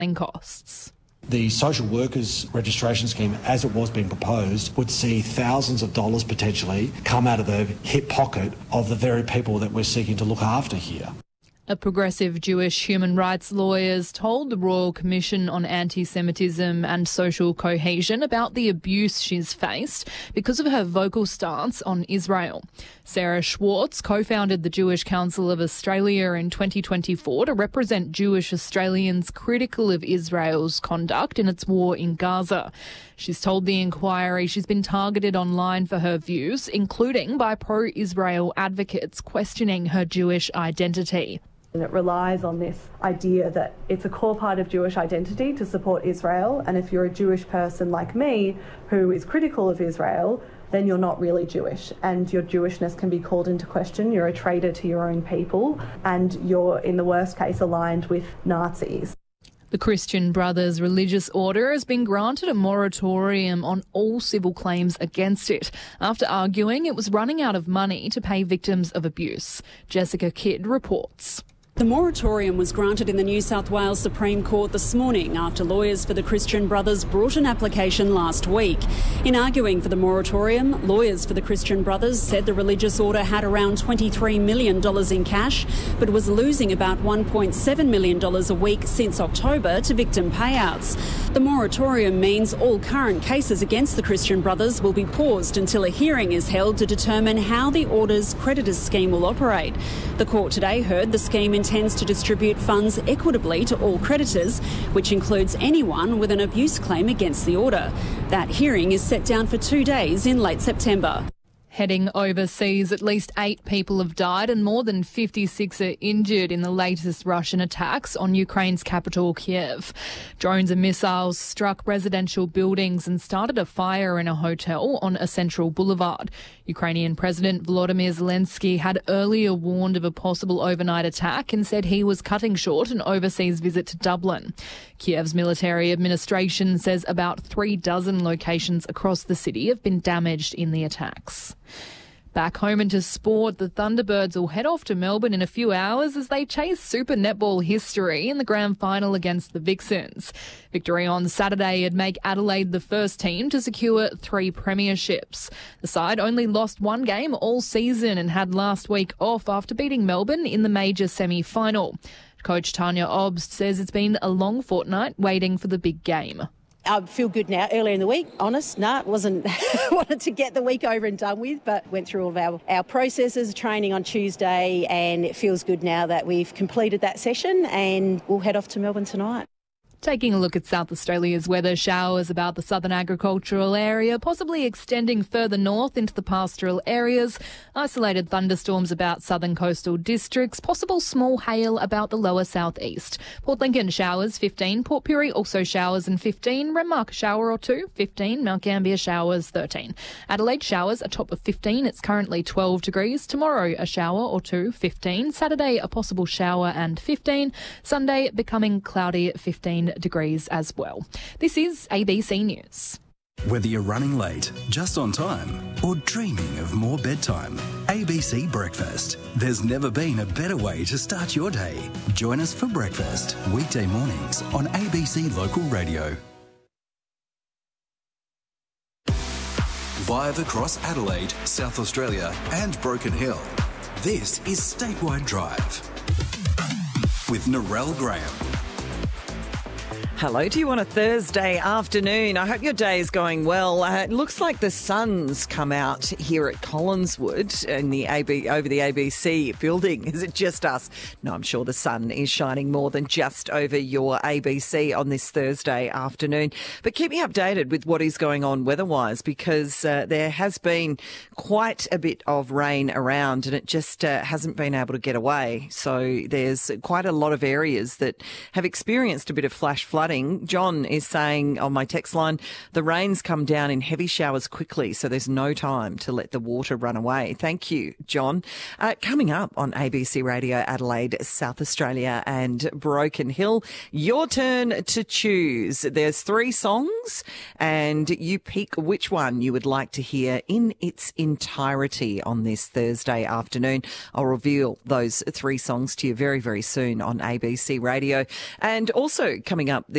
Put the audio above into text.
costs. The social workers registration scheme, as it was being proposed, would see thousands of dollars potentially come out of the hip pocket of the very people that we're seeking to look after here. A progressive Jewish human rights lawyers told the Royal Commission on Anti-Semitism and Social Cohesion about the abuse she's faced because of her vocal stance on Israel. Sarah Schwartz co-founded the Jewish Council of Australia in 2024 to represent Jewish Australians critical of Israel's conduct in its war in Gaza. She's told the inquiry she's been targeted online for her views, including by pro-Israel advocates questioning her Jewish identity. And it relies on this idea that it's a core part of Jewish identity to support Israel, and if you're a Jewish person like me who is critical of Israel, then you're not really Jewish, and your Jewishness can be called into question. You're a traitor to your own people, and you're, in the worst case, aligned with Nazis. The Christian Brothers religious order has been granted a moratorium on all civil claims against it after arguing it was running out of money to pay victims of abuse. Jessica Kidd reports. The moratorium was granted in the New South Wales Supreme Court this morning after lawyers for the Christian Brothers brought an application last week. In arguing for the moratorium, lawyers for the Christian Brothers said the religious order had around $23 million in cash, but was losing about $1.7 million a week since October to victim payouts. The moratorium means all current cases against the Christian Brothers will be paused until a hearing is held to determine how the order's creditors scheme will operate. The court today heard the scheme intends to distribute funds equitably to all creditors, which includes anyone with an abuse claim against the order. That hearing is set down for 2 days in late September. Heading overseas, at least 8 people have died and more than 56 are injured in the latest Russian attacks on Ukraine's capital, Kiev. Drones and missiles struck residential buildings and started a fire in a hotel on a central boulevard. Ukrainian President Volodymyr Zelensky had earlier warned of a possible overnight attack and said he was cutting short an overseas visit to Dublin. Kiev's military administration says about 36 locations across the city have been damaged in the attacks. Back home into sport, the Thunderbirds will head off to Melbourne in a few hours as they chase Super Netball history in the grand final against the Vixens. Victory on Saturday would make Adelaide the first team to secure 3 premierships. The side only lost 1 game all season and had last week off after beating Melbourne in the major semi-final. Coach Tanya Obst says it's been a long fortnight waiting for the big game. I feel good now. Earlier in the week, honest, it wasn't wanted to get the week over and done with, but went through all of our processes, training on Tuesday, and it feels good now that we've completed that session and we'll head off to Melbourne tonight. Taking a look at South Australia's weather, showers about the southern agricultural area, possibly extending further north into the pastoral areas. Isolated thunderstorms about southern coastal districts, possible small hail about the lower southeast. Port Lincoln showers 15, Port Pirie also showers and 15, Renmark a shower or 2, 15, Mount Gambier showers 13. Adelaide showers a top of 15, it's currently 12 degrees. Tomorrow a shower or 2, 15. Saturday a possible shower and 15. Sunday becoming cloudy at 15 degrees as well. This is ABC News. Whether you're running late, just on time, or dreaming of more bedtime, ABC Breakfast. There's never been a better way to start your day. Join us for breakfast, weekday mornings on ABC Local Radio. Live across Adelaide, South Australia and Broken Hill, this is Statewide Drive with Narelle Graham. Hello to you on a Thursday afternoon. I hope your day is going well. It looks like the sun's come out here at Collinswood in the over the ABC building. Is it just us? No, I'm sure the sun is shining more than just over your ABC on this Thursday afternoon. But keep me updated with what is going on weather-wise, because there has been quite a bit of rain around and it just hasn't been able to get away. So there's quite a lot of areas that have experienced a bit of flash flooding flooding. John is saying on my text line, the rains come down in heavy showers quickly, so there's no time to let the water run away. Thank you, John. Coming up on ABC Radio Adelaide, South Australia and Broken Hill, your turn to choose. There's 3 songs and you pick which one you would like to hear in its entirety on this Thursday afternoon. I'll reveal those 3 songs to you very, very soon on ABC Radio. And also coming up